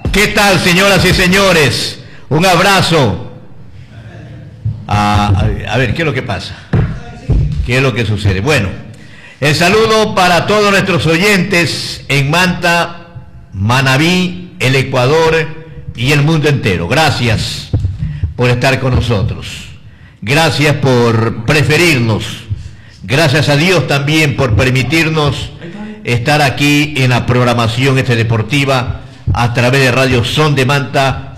¿Qué tal, señoras y señores? Un abrazo. A ver, ¿qué es lo que pasa? ¿Qué es lo que sucede? Bueno, el saludo para todos nuestros oyentes en Manta, Manabí, el Ecuador y el mundo entero. Gracias por estar con nosotros. Gracias por preferirnos. Gracias a Dios también por permitirnos estar aquí en la programación deportiva a través de Radio Son de Manta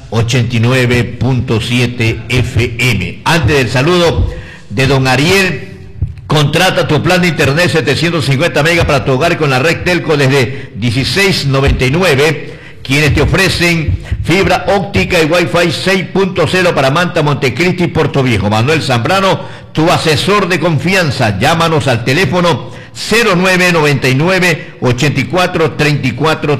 89.7 FM. Antes del saludo de don Ariel, contrata tu plan de internet 750 megas para tu hogar con la red Telco desde 16.99, quienes te ofrecen fibra óptica y Wi-Fi 6.0 para Manta, Montecristi y Puerto Viejo. Manuel Zambrano, tu asesor de confianza. Llámanos al teléfono 0999 84 34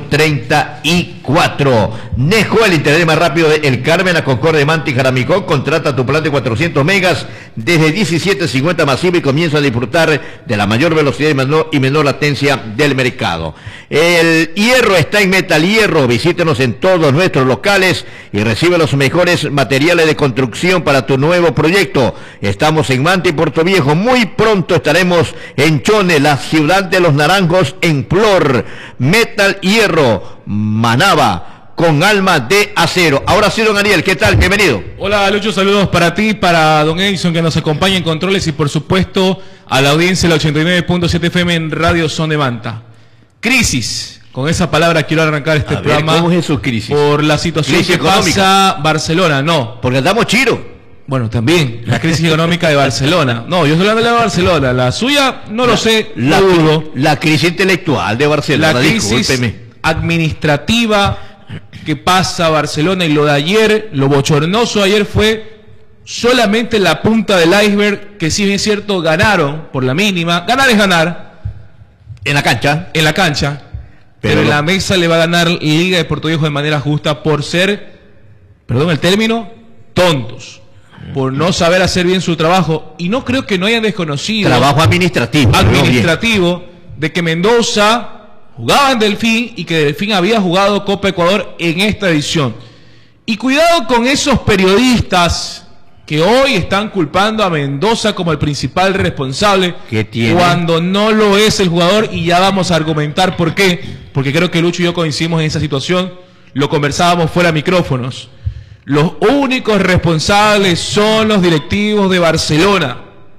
34. Nejo, el internet más rápido de El Carmen, La Concordia de Manta y Jaramicó. Contrata tu plan de 400 megas desde 17.50 masivo y comienza a disfrutar de la mayor velocidad y menor latencia del mercado. El hierro está en Metal Hierro. Visítenos en todos nuestros locales y recibe los mejores materiales de construcción para tu nuevo proyecto. Estamos en Manta y Puerto Viejo. Muy pronto estaremos en Chone, la ciudad de los naranjos, en Flor. Metal Hierro, Manaba, con alma de acero. Ahora sí, don Ariel, ¿qué tal? Bienvenido. Hola, Lucho, saludos para ti, para don Edison, que nos acompaña en controles, y por supuesto a la audiencia de la 89.7 FM en Radio Son de Manta. Crisis. Con esa palabra quiero arrancar este programa. ¿Cómo es eso, crisis? Por la situación ¿Crisis que económica? pasa Barcelona, no. Porque andamos chiro. Bueno, también la crisis económica de Barcelona. No, yo estoy hablando de Barcelona. La suya, no lo sé, no dudo. La crisis intelectual de Barcelona, La crisis administrativa que pasa Barcelona, y lo de ayer, lo bochornoso de ayer fue solamente la punta del iceberg, que si bien es cierto, ganaron por la mínima. Ganar es ganar. En la cancha. En la cancha. Pero en la mesa le va a ganar Liga de Puerto Viejo de manera justa por ser, perdón el término, tontos. Por no saber hacer bien su trabajo. Y no creo que no hayan desconocido. Trabajo administrativo. Administrativo, de que Mendoza jugaba en Delfín y que Delfín había jugado Copa Ecuador en esta edición. Y cuidado con esos periodistas que hoy están culpando a Mendoza como el principal responsable, cuando no lo es el jugador, y ya vamos a argumentar por qué. Porque creo que Lucho y yo coincidimos en esa situación. Lo conversábamos fuera de micrófonos. Los únicos responsables son los directivos de Barcelona.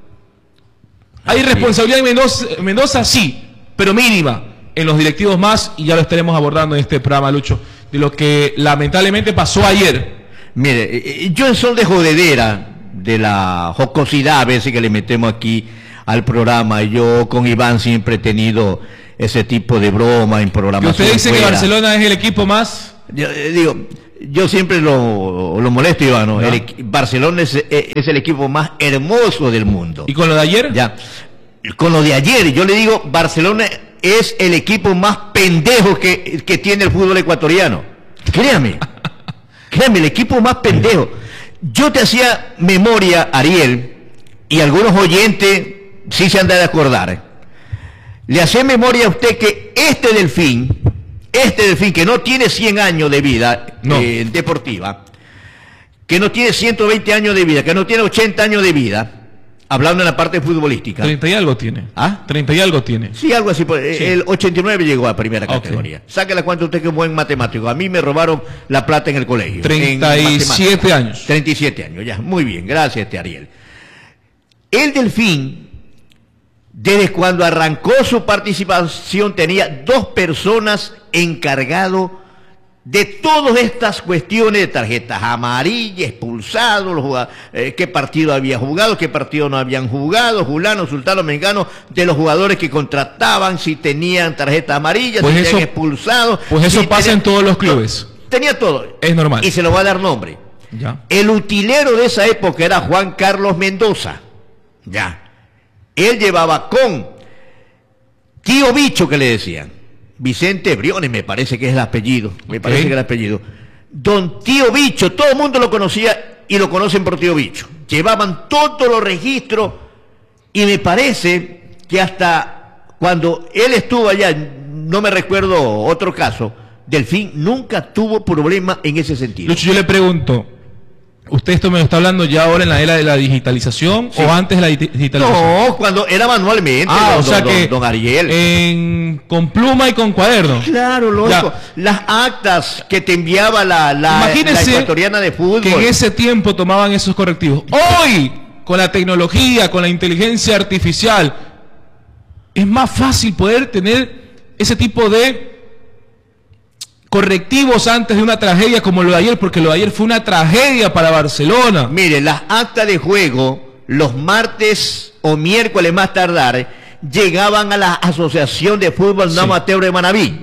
Hay responsabilidad en Mendoza, sí, pero mínima. En los directivos más, y ya lo estaremos abordando en este programa, Lucho, de lo que lamentablemente pasó ayer. Mire, yo en son de jodedera, de la jocosidad a veces que le metemos aquí al programa, yo con Iván siempre he tenido ese tipo de broma en programación. ¿Usted dice que Barcelona es el equipo más? Yo siempre lo molesto, Iván, ¿no? Barcelona es el equipo más hermoso del mundo. ¿Y con lo de ayer? Ya. Con lo de ayer, yo le digo, Barcelona es el equipo más pendejo que tiene el fútbol ecuatoriano. Créame, el equipo más pendejo. Yo te hacía memoria, Ariel, y algunos oyentes sí se han de acordar. Le hacía memoria a usted que este Delfín que no tiene 100 años de vida deportiva, que no tiene 120 años de vida, que no tiene 80 años de vida, hablando en la parte futbolística. 30 y algo tiene. ¿Ah? 30 y algo tiene. Sí, algo así. Sí. El 89 llegó a primera categoría. Saque la cuenta usted, que es buen matemático. A mí me robaron la plata en el colegio. 37 años. 37 años, ya. Muy bien, gracias, Ariel. El Delfín, desde cuando arrancó su participación, tenía 2 personas encargadas de todas estas cuestiones de tarjetas amarillas, expulsados, los qué partido había jugado, qué partido no habían jugado, fulano, sultano, mengano, de los jugadores que contrataban, si tenían tarjeta amarilla, pues si eso, tenían expulsados. Pues eso pasa en todos los clubes. Tenía todo. Es normal. Y se lo va a dar nombre. Ya. El utilero de esa época era Juan Carlos Mendoza. Ya. Él llevaba con Tío Bicho, que le decían. Vicente Briones, me parece que es el apellido. Parece que es el apellido. Don Tío Bicho, todo el mundo lo conocía y lo conocen por Tío Bicho. Llevaban todos los registros, y me parece que hasta cuando él estuvo allá, no me recuerdo otro caso, Delfín nunca tuvo problema en ese sentido. Lucho, yo le pregunto, ¿usted esto me lo está hablando ya ahora en la era de la digitalización o antes de la digitalización? No, cuando era manualmente, don Ariel. Con pluma y con cuaderno. Claro, lógico. Las actas que te enviaba la ecuatoriana de fútbol. Que en ese tiempo tomaban esos correctivos. Hoy, con la tecnología, con la inteligencia artificial, es más fácil poder tener ese tipo de correctivos antes de una tragedia como lo de ayer, porque lo de ayer fue una tragedia para Barcelona. Mire, las actas de juego, los martes o miércoles más tardar, llegaban a la Asociación de Fútbol No Amateur de Manabí.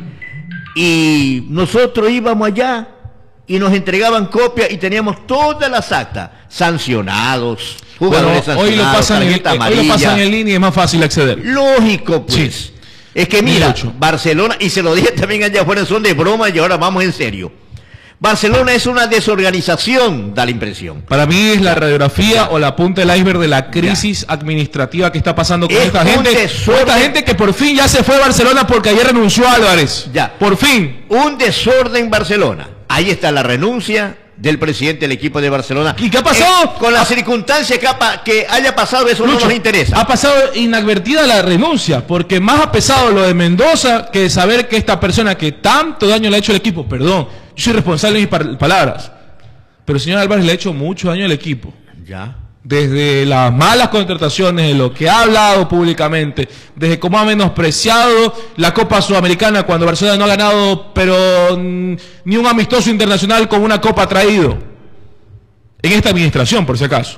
Y nosotros íbamos allá y nos entregaban copias y teníamos todas las actas, sancionados, jugadores sancionados, hoy lo pasan en línea y es más fácil acceder. Lógico, pues. Sí. Es que mira, Barcelona, y se lo dije también allá afuera, son de broma y ahora vamos en serio. Barcelona es una desorganización, da la impresión. Para mí es la radiografía o la punta del iceberg de la crisis administrativa que está pasando con esta gente. Esta gente que por fin ya se fue a Barcelona porque ayer renunció Álvarez. Ya. Por fin. Un desorden en Barcelona. Ahí está la renuncia del presidente del equipo de Barcelona. ¿Y qué ha pasado? Con las circunstancias que haya pasado, eso Lucho, no nos interesa. Ha pasado inadvertida la renuncia, porque más ha pesado lo de Mendoza que saber que esta persona que tanto daño le ha hecho al equipo, perdón, yo soy responsable de mis palabras, pero el señor Álvarez le ha hecho mucho daño al equipo. Ya. Desde las malas contrataciones, de lo que ha hablado públicamente, desde cómo ha menospreciado la Copa Sudamericana cuando Barcelona no ha ganado, pero ni un amistoso internacional con una copa traído. En esta administración, por si acaso.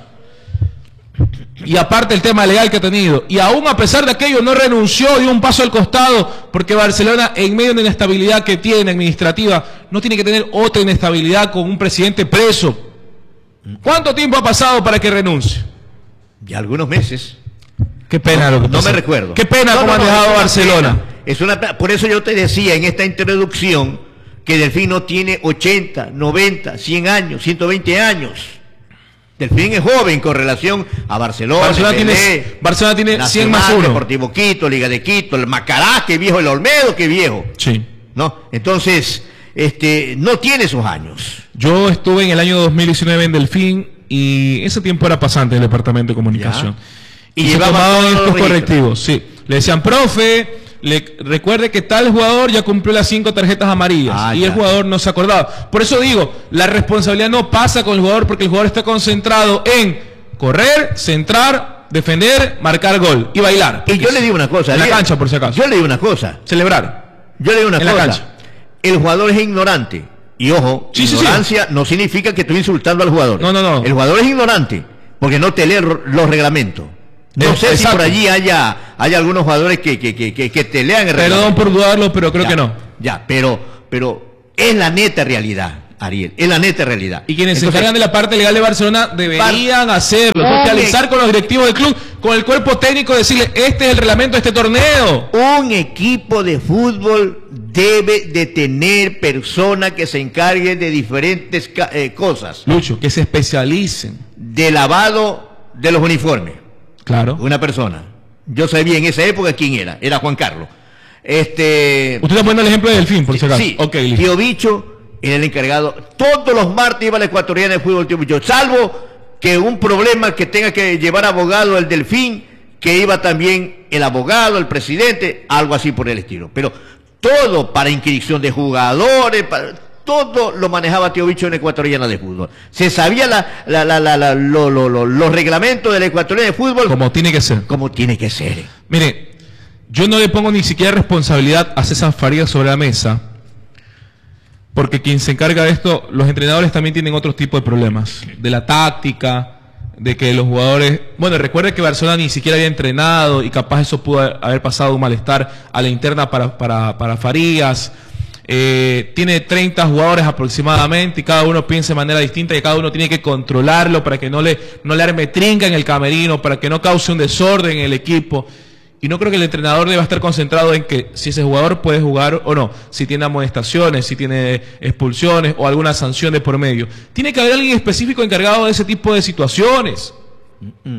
Y aparte el tema legal que ha tenido. Y aún a pesar de aquello no renunció, dio un paso al costado, porque Barcelona, en medio de la inestabilidad que tiene administrativa, no tiene que tener otra inestabilidad con un presidente preso. ¿Cuánto tiempo ha pasado para que renuncie? Ya algunos meses. Qué pena lo que no me recuerdo. Qué pena cómo han dejado Barcelona. Por eso yo te decía en esta introducción que Delfín no tiene 80, 90, 100 años, 120 años. Delfín es joven con relación a Barcelona. Barcelona tiene Nacional, 100 más 1. Deportivo Quito, Liga de Quito, el Macará, que viejo, el Olmedo, que viejo. Sí. ¿No? Entonces, no tiene esos años. Yo estuve en el año 2019 en Delfín y ese tiempo era pasante del departamento de comunicación. Y se tomaban estos correctivos, sí. Le decían, profe, recuerde que tal jugador ya cumplió las 5 tarjetas amarillas y el jugador no se acordaba. Por eso digo, la responsabilidad no pasa con el jugador porque el jugador está concentrado en correr, centrar, defender, marcar gol y bailar. Y yo le digo una cosa. En la cancha, por si acaso. Yo le digo una cosa. Celebrar. Yo le digo una cosa. En la cancha. El jugador es ignorante. Y ojo, ignorancia no significa que estoy insultando al jugador. No. El jugador es ignorante porque no te lee los reglamentos. No sé si por allí haya algunos jugadores que te lean el reglamento. Perdón por dudarlo, pero creo que no. Ya, pero es la neta realidad, Ariel. Es la neta realidad. Y quienes se encargan de la parte legal de Barcelona deberían hacerlo. Socializar con los directivos del club, con el cuerpo técnico, decirle, este es el reglamento de este torneo. Un equipo de fútbol debe de tener personas que se encarguen de diferentes cosas. Lucho, que se especialicen. De lavado de los uniformes. Claro. Una persona. Yo sabía en esa época quién era. Era Juan Carlos. Usted está poniendo el ejemplo de Delfín, por si acaso. Sí. Okay, Tío Bicho era el encargado. Todos los martes iba a la ecuatoriana de fútbol, Tío Bicho. Salvo que un problema que tenga que llevar abogado el Delfín, que iba también el abogado, el presidente, algo así por el estilo. Pero todo para inscripción de jugadores, todo lo manejaba Tío Bicho en ecuatoriana de fútbol. Se sabía los reglamentos de la ecuatoriana de fútbol. Como tiene que ser. Como tiene que ser. Mire, yo no le pongo ni siquiera responsabilidad a César Farías sobre la mesa, porque quien se encarga de esto, los entrenadores también tienen otros tipos de problemas. De la táctica, de que los jugadores... Bueno, recuerde que Barcelona ni siquiera había entrenado y capaz eso pudo haber pasado un malestar a la interna para Farías. Tiene 30 jugadores aproximadamente y cada uno piensa de manera distinta y cada uno tiene que controlarlo para que no le arme trinca en el camerino, para que no cause un desorden en el equipo. Y no creo que el entrenador deba estar concentrado en que si ese jugador puede jugar o no, si tiene amonestaciones, si tiene expulsiones o alguna sanción de por medio. Tiene que haber alguien específico encargado de ese tipo de situaciones.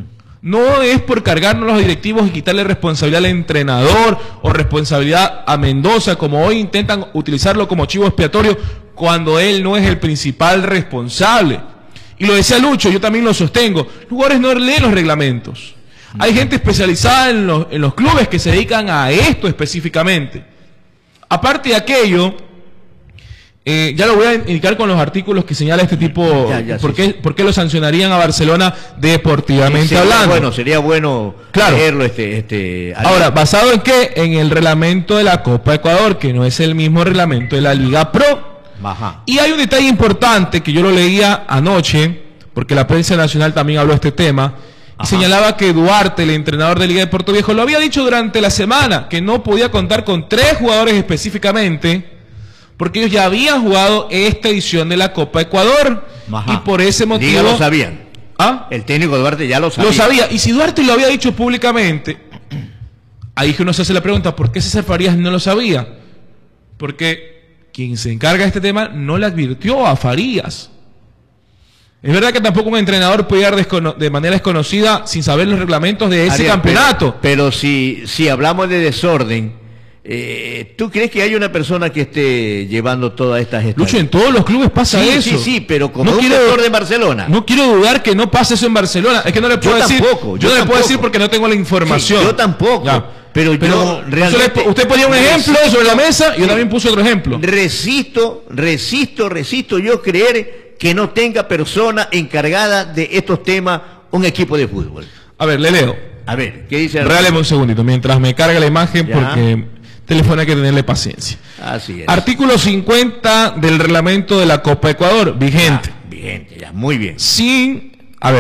No es por cargarnos los directivos y quitarle responsabilidad al entrenador o responsabilidad a Mendoza, como hoy intentan utilizarlo como chivo expiatorio, cuando él no es el principal responsable. Y lo decía Lucho, yo también lo sostengo, los jugadores no leen los reglamentos. Hay gente especializada en los clubes que se dedican a esto específicamente. Aparte de aquello, ya lo voy a indicar con los artículos que señala este tipo, ¿por qué lo sancionarían a Barcelona deportivamente hablando? Sería bueno claro. leerlo. Ahora, ¿basado en qué? En el reglamento de la Copa Ecuador, que no es el mismo reglamento de la Liga Pro. Ajá. Y hay un detalle importante que yo lo leía anoche, porque la prensa nacional también habló de este tema, y señalaba que Duarte, el entrenador de Liga de Puerto Viejo, lo había dicho durante la semana, que no podía contar con 3 jugadores específicamente, porque ellos ya habían jugado esta edición de la Copa Ecuador. Ajá. Y por ese motivo... Ya lo sabían. ¿Ah? El técnico Duarte ya lo sabía. Lo sabía. Y si Duarte lo había dicho públicamente, ahí es que uno se hace la pregunta, ¿por qué César Farías no lo sabía? Porque quien se encarga de este tema no le advirtió a Farías. Es verdad que tampoco un entrenador puede ir de manera desconocida sin saber los reglamentos de ese campeonato. Pero si hablamos de desorden... ¿tú crees que hay una persona que esté llevando todas estas gestiones? Lucho, en todos los clubes pasa eso. Sí, pero como un jugador de Barcelona. No quiero dudar que no pase eso en Barcelona. Es que no le puedo decir. Yo no le puedo decir porque no tengo la información. Sí, yo tampoco. Ya. Pero yo realmente... Usted ponía un ejemplo sobre la mesa y yo también puse otro ejemplo. Resisto yo creer que no tenga persona encargada de estos temas un equipo de fútbol. A ver, le leo. A ver, ¿qué dice? Regáleme un segundito mientras me carga la imagen porque... teléfono hay que tenerle paciencia. Así es. Artículo 50 del reglamento de la Copa Ecuador, vigente. Vigente, muy bien. Sin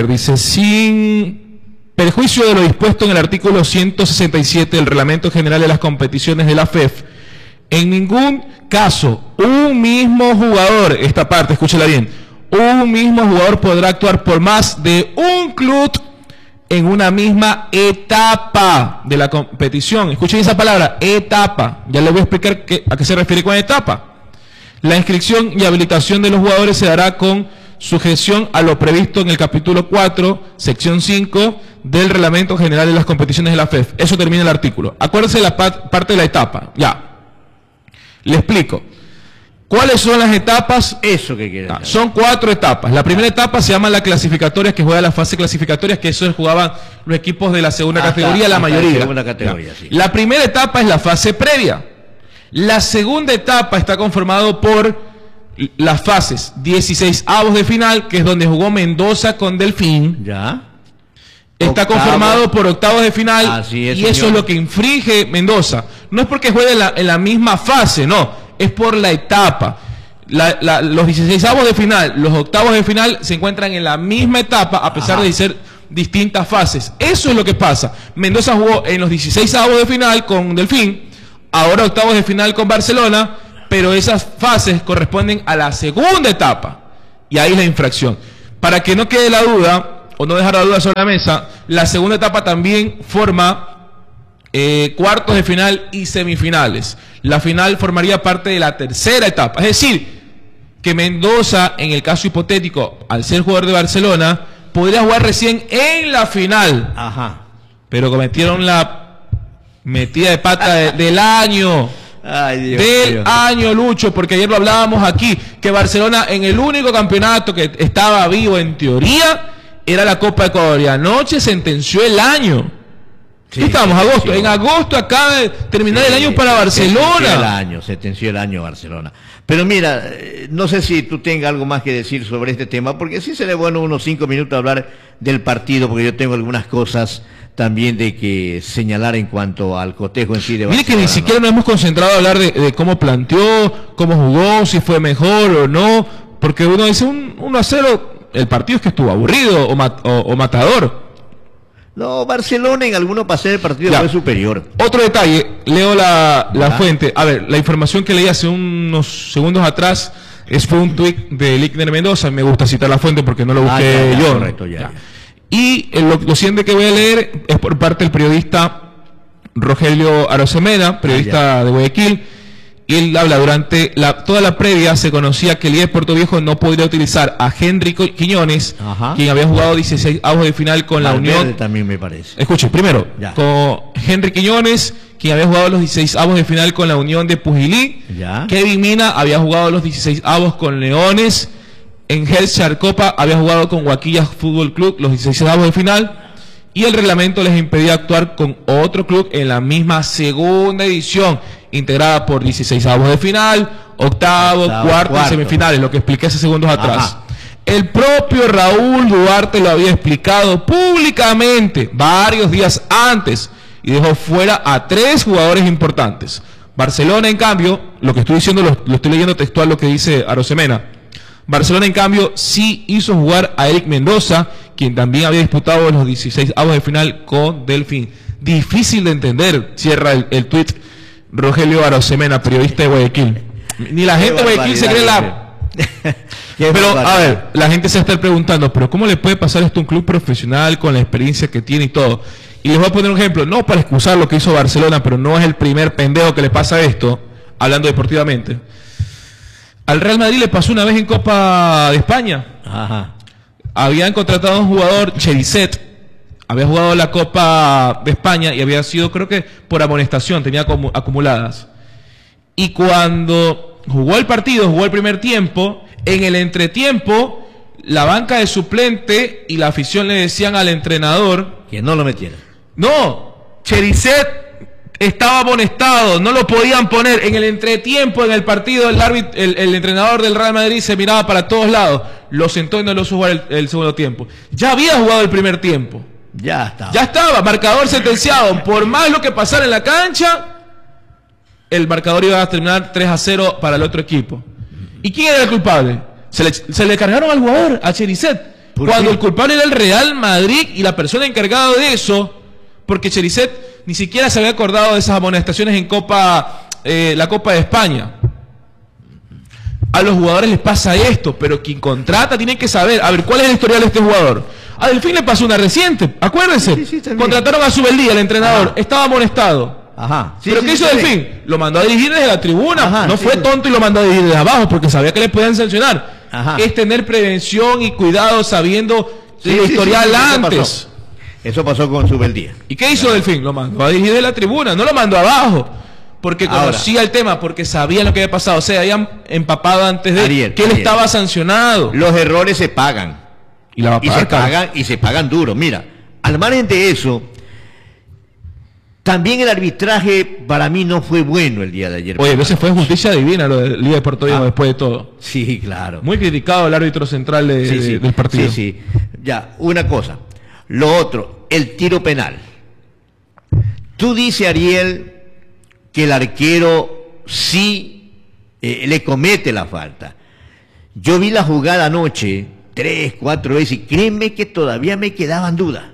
perjuicio de lo dispuesto en el artículo 167 del Reglamento General de las Competiciones de la FEF, en ningún caso un mismo jugador, esta parte, escúchela bien, un mismo jugador podrá actuar por más de un club en una misma etapa de la competición. Escuchen esa palabra, etapa. Ya les voy a explicar a qué se refiere con etapa. La inscripción y habilitación de los jugadores se dará con sujeción a lo previsto en el capítulo 4, sección 5 del Reglamento General de las Competiciones de la FEF. Eso termina el artículo. Acuérdense de la parte de la etapa. Ya. Le explico. ¿Cuáles son las etapas? Eso que quiere decir. Son 4 etapas. La primera etapa se llama la clasificatoria, que juega la fase clasificatoria, que eso jugaban los equipos de la segunda categoría, la mayoría. Segunda categoría, sí. La primera etapa es la fase previa. La segunda etapa está conformado por las fases 16avos de final, que es donde jugó Mendoza con Delfín. Ya. Está conformado por octavos de final. Así es, y eso es lo que infringe Mendoza. No es porque juegue en la misma fase, no. Es por la etapa. Los 16avos de final, los octavos de final se encuentran en la misma etapa a pesar de ser distintas fases. Eso es lo que pasa. Mendoza jugó en los 16avos de final con Delfín, ahora octavos de final con Barcelona, pero esas fases corresponden a la segunda etapa. Y ahí es la infracción. Para que no quede la duda, o no dejar la duda sobre la mesa, la segunda etapa también forma cuartos de final y semifinales. La final formaría parte de la tercera etapa. Es decir, que Mendoza, en el caso hipotético, al ser jugador de Barcelona, podría jugar recién en la final. Pero cometieron la metida de pata del año. Ay, Dios del año, Lucho, porque ayer lo hablábamos aquí, que Barcelona en el único campeonato que estaba vivo en teoría era la Copa Ecuador, y anoche sentenció el año. Sí, estamos, agosto. En agosto acaba de terminar el año para Barcelona. Sentenció el año Barcelona. Pero mira, no sé si tú tengas algo más que decir sobre este tema, porque sí sería bueno unos 5 minutos hablar del partido, porque yo tengo algunas cosas también de que señalar en cuanto al cotejo en sí de Barcelona. Mire que ni siquiera nos hemos concentrado a hablar de cómo planteó, cómo jugó, si fue mejor o no, porque uno dice 1-0, el partido es que estuvo aburrido o matador. No, Barcelona en algunos pases del partido fue superior. Otro detalle, leo la fuente. A ver, la información que leí hace unos segundos atrás fue un tuit de Lickner Mendoza. Me gusta citar la fuente porque no lo busqué yo. Correcto, Y lo siguiente que voy a leer es por parte del periodista Rogelio Arosemena, periodista de Guayaquil. y él habla, durante toda la previa se conocía que el líder de Puerto Viejo no podría utilizar a Henry Quiñones, quien había jugado 16 avos de final con la Unión. También me parece. Escuche, primero, con Henry Quiñones, quien había jugado los 16 avos de final con la Unión de Pujilí. Kevin Mina había jugado los 16 avos con Leones. Engel Charcopa había jugado con Huaquillas Fútbol Club los 16 avos de final. Y el reglamento les impedía actuar con otro club en la misma segunda edición, integrada por 16 avos de final, octavo, cuarto y semifinales, lo que expliqué hace segundos atrás. El propio Raúl Duarte lo había explicado públicamente varios días antes y dejó fuera a 3 jugadores importantes. Barcelona, en cambio, lo que estoy diciendo lo estoy leyendo textual, lo que dice Arosemena. Barcelona, en cambio, sí hizo jugar a Eric Mendoza, quien también había disputado los 16 avos de final con Delfín. Difícil de entender, cierra el tuit Rogelio Arosemena, periodista de Guayaquil. Ni la gente de Guayaquil se cree la... Pero, a ver, la gente se está preguntando, pero ¿cómo le puede pasar esto a un club profesional con la experiencia que tiene y todo? Y les voy a poner un ejemplo, no para excusar lo que hizo Barcelona, pero no es el primer pendejo que le pasa esto, hablando deportivamente. Al Real Madrid le pasó una vez en Copa de España. Habían contratado a un jugador, Cherizet, había jugado la Copa de España y había sido, creo que por amonestación, tenía acumuladas. Y cuando jugó el partido, jugó el primer tiempo, en el entretiempo, la banca de suplente y la afición le decían al entrenador que no lo metiera. No, Cherizet estaba amonestado, no lo podían poner. En el entretiempo, en el partido, el entrenador del Real Madrid se miraba para todos lados, lo sentó y no lo hizo jugar el segundo tiempo. Ya había jugado el primer tiempo. Ya estaba, marcador sentenciado. Por más lo que pasara en la cancha, el marcador iba a terminar 3-0 para el otro equipo. ¿Y quién era el culpable? Se le cargaron al jugador, a Cherizet, cuando el culpable era el Real Madrid y la persona encargada de eso, porque Cherizet ni siquiera se había acordado de esas amonestaciones en la Copa de España. A los jugadores les pasa esto, pero quien contrata tiene que saber, a ver, ¿cuál es el historial de este jugador? A Delfín le pasó una reciente, acuérdense. Contrataron a Subeldía, el entrenador, estaba amonestado. ¿Pero qué hizo Delfín? Lo mandó a dirigir desde la tribuna. No fue tonto y lo mandó a dirigir desde abajo, porque sabía que le podían sancionar. Es tener prevención y cuidado sabiendo el historial antes. Eso pasó con Subeldía. ¿Y qué hizo Delfín? Lo mandó a dirigir de la tribuna, no lo mandó abajo, porque conocía el tema, porque sabía lo que había pasado, o sea, habían empapado antes de que él estaba sancionado. Los errores se pagan. Y se pagan duro. Mira, al margen de eso, también el arbitraje para mí no fue bueno el día de ayer. Oye, a veces fue justicia divina lo del Liga de Puerto Viejo después de todo. Sí, claro. Muy criticado el árbitro central del partido. Ya, una cosa. Lo otro, el tiro penal. Tú dices, Ariel, que el arquero sí le comete la falta. Yo vi la jugada anoche 3, 4 veces y créeme que todavía me quedaban dudas.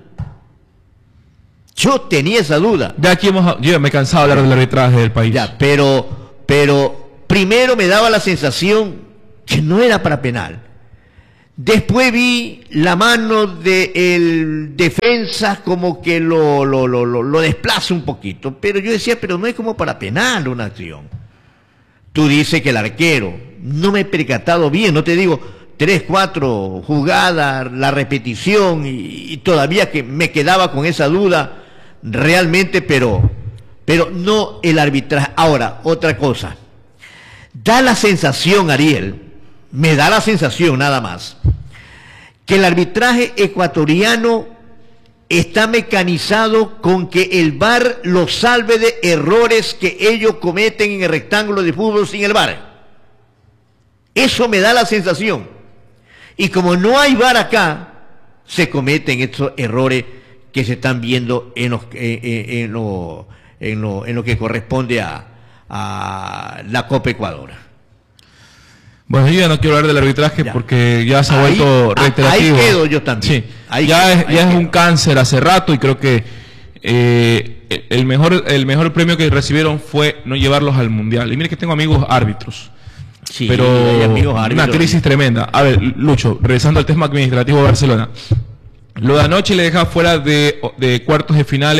Yo tenía esa duda. Ya aquí yo me he cansado de hablar del arbitraje del país. Ya, pero primero me daba la sensación que no era para penal. Después vi la mano del defensa como que lo desplaza un poquito. Pero yo decía, pero no es como para penal una acción. Tú dices que el arquero, no me he percatado bien, no te digo 3, 4 jugadas, la repetición y todavía que me quedaba con esa duda realmente, pero no el arbitraje. Ahora, otra cosa. Da la sensación, Ariel, me da la sensación nada más, que el arbitraje ecuatoriano está mecanizado con que el VAR los salve de errores que ellos cometen en el rectángulo de fútbol sin el VAR. Eso me da la sensación. Y como no hay VAR acá, se cometen estos errores que se están viendo en lo que corresponde a la Copa Ecuador. Bueno, yo ya no quiero hablar del arbitraje porque ya se ha vuelto reiterativo. Ahí quedo yo también. Sí, ya es un cáncer hace rato y creo que el mejor premio que recibieron fue no llevarlos al Mundial. Y mire que tengo amigos árbitros. Sí, pero una crisis tremenda. A ver, Lucho, regresando al tema administrativo de Barcelona. Lo de anoche le deja fuera de cuartos de finales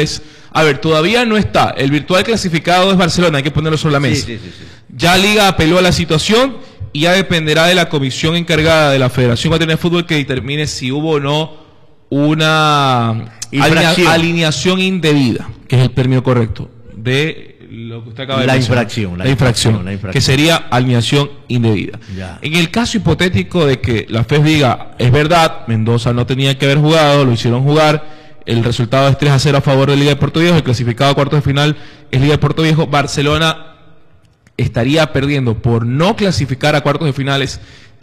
A ver, todavía no está. El virtual clasificado es Barcelona, hay que ponerlo sobre la mesa. Sí. Ya Liga apeló a la situación y ya dependerá de la comisión encargada de la Federación Ecuatoriana de Fútbol que determine si hubo o no una alineación indebida, que es el término correcto, de lo que usted acaba de mencionar. La infracción, que sería alineación indebida. Ya. En el caso hipotético de que la FES diga, es verdad, Mendoza no tenía que haber jugado, lo hicieron jugar, el resultado es 3-0 a favor de Liga de Puerto Viejo, el clasificado a cuartos de final es Liga de Puerto Viejo, Barcelona estaría perdiendo por no clasificar a cuartos de finales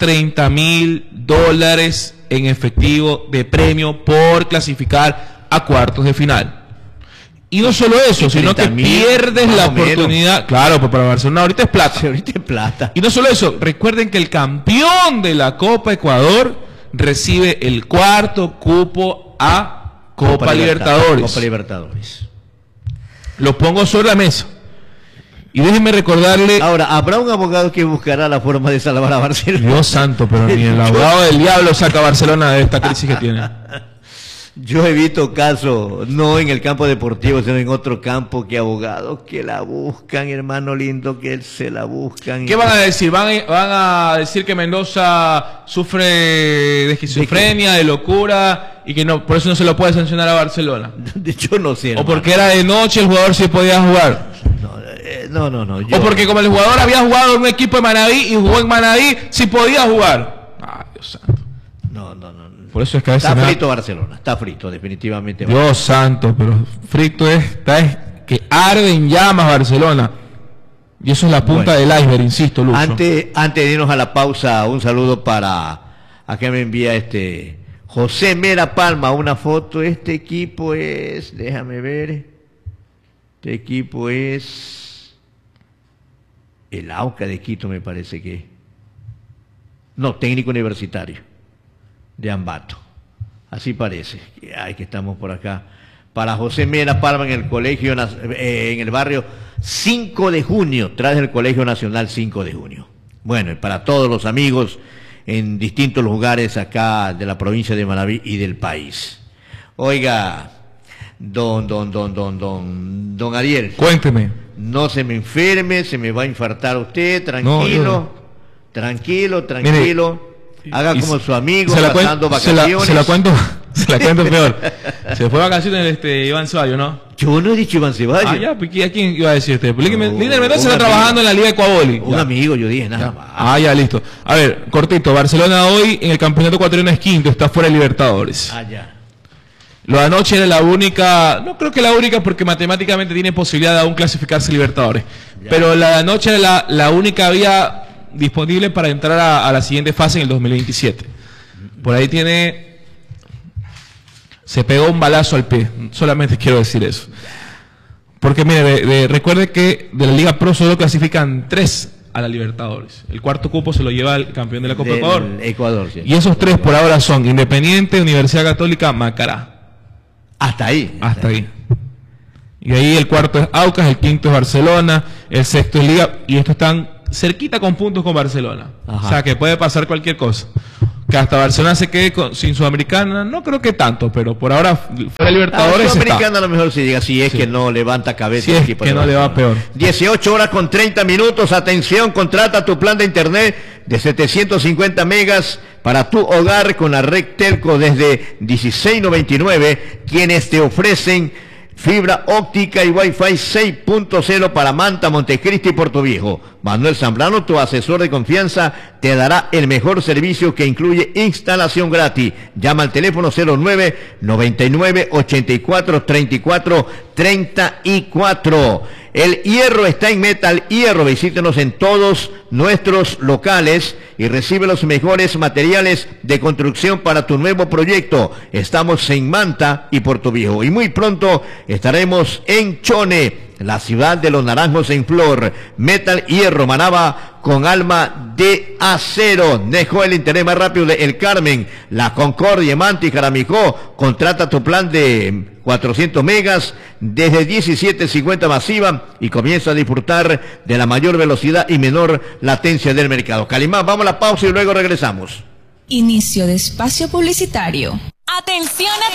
$30,000 en efectivo de premio por clasificar a cuartos de final. Y no solo eso, sino que pierdes la oportunidad. Claro, pues para Barcelona ahorita es plata. Sí, ahorita es plata. Y no solo eso, recuerden que el campeón de la Copa Ecuador recibe el cuarto cupo a Copa Libertadores. Copa Libertadores. Lo pongo sobre la mesa. Y déjenme recordarle... Ahora, ¿habrá un abogado que buscará la forma de salvar a Barcelona? Dios santo, pero ni el abogado del diablo saca a Barcelona de esta crisis que tiene. Yo he visto casos, no en el campo deportivo, sino en otro campo, que abogados que la buscan, hermano lindo, que se la buscan. ¿Qué van a decir? ¿Van a decir que Mendoza sufre de esquizofrenia, de locura, y que no, por eso no se lo puede sancionar a Barcelona? Yo no sé. ¿O porque era de noche el jugador sí podía jugar? No. ¿O porque como el jugador había jugado en un equipo de Manabí y jugó en Manabí, sí podía jugar? Ay, Dios santo. No. Por eso es que a veces está frito Barcelona, está frito, definitivamente. Dios santo, pero frito es que arde en llamas Barcelona. Y eso es la punta del iceberg, insisto, Lucho. Antes de irnos a la pausa, un saludo para, acá me envía José Mera Palma, una foto. Este equipo es, déjame ver, este equipo es el AUCA de Quito, me parece que. No, técnico universitario de Ambato, así parece. Ay, que estamos por acá. Para José Mera Palma en el colegio, en el barrio 5 de junio, tras el Colegio Nacional 5 de junio. Bueno, y para todos los amigos en distintos lugares acá de la provincia de Manabí y del país. Oiga, don Ariel. Cuénteme. No se me enferme, se me va a infartar usted, tranquilo, tranquilo. Mire, haga como su amigo, pasando vacaciones. Se la cuento peor. Se fue de vacaciones Iván Ceballos, ¿no? Yo no he dicho Iván Ceballos. Ah, ya, ¿a quién iba a decir usted? Líder Mendoza está trabajando en la Liga de Ecuaboli. Un amigo, yo dije nada más. Ah, ya, listo. A ver, cortito. Barcelona hoy en el campeonato ecuatoriano es quinto, está fuera de Libertadores. Ah, ya. Lo de anoche era la única, no creo que la única porque matemáticamente tiene posibilidad de aún clasificarse Libertadores. Ya. Pero la de anoche era la única vía disponible para entrar a la siguiente fase en el 2027. Por ahí se pegó un balazo al pie, solamente quiero decir eso. Porque mire, recuerde que de la Liga Pro solo clasifican 3 a la Libertadores. El cuarto cupo se lo lleva el campeón de la Copa Ecuador. Sí. Y esos 3 por ahora son Independiente, Universidad Católica, Macará. Hasta ahí. Y ahí el cuarto es Aucas, el quinto es Barcelona, el sexto es Liga, y estos están cerquita con puntos con Barcelona. Ajá. O sea que puede pasar cualquier cosa. Que hasta Barcelona se quede sin Sudamericana, no creo que tanto, pero por ahora fuera Libertadores Sudamericana a lo mejor se llega, si es que no levanta cabeza. Si es que no le va peor. 18 horas con 30 minutos, atención, contrata tu plan de internet de 750 megas para tu hogar con la red Telco desde $16.99, quienes te ofrecen fibra óptica y Wi-Fi 6.0 para Manta, Montecristi y Puerto Viejo. Manuel Zambrano, tu asesor de confianza, te dará el mejor servicio que incluye instalación gratis. Llama al teléfono 0999-8434-34. El hierro está en Metal Hierro. Visítenos en todos nuestros locales y recibe los mejores materiales de construcción para tu nuevo proyecto. Estamos en Manta y Puerto Viejo y muy pronto estaremos en Chone, la ciudad de los naranjos en flor. Metal Hierro, Manaba con alma de acero. Dejó el interés más rápido de El Carmen, La Concordia, Manta y Jaramijó. Contrata tu plan de 400 megas desde 17.50 masiva y comienza a disfrutar de la mayor velocidad y menor latencia del mercado. Calimán, vamos a la pausa y luego regresamos. Inicio de espacio publicitario. Atención.